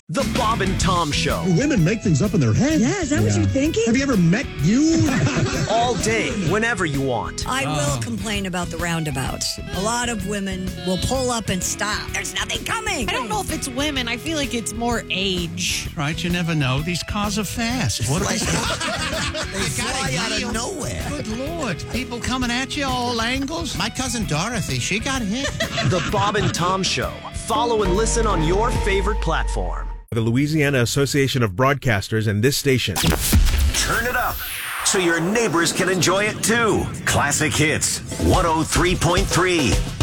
The Bob and Tom Show. Women make things up in their head. Yeah, is that what you're thinking? Have you ever met you? All day, whenever you want. I will complain about the roundabouts. A lot of women will pull up and stop. There's nothing coming. I don't know if it's women. I feel like it's more age. Right, you never know. These cars are fast. What They fly out of nowhere. Good Lord. People coming at you all angles. My cousin Dorothy, she got hit. The Bob and Tom Show. Follow and listen on your favorite platform. The Louisiana Association of Broadcasters and this station. Turn it up so your neighbors can enjoy it too. Classic Hits 103.3.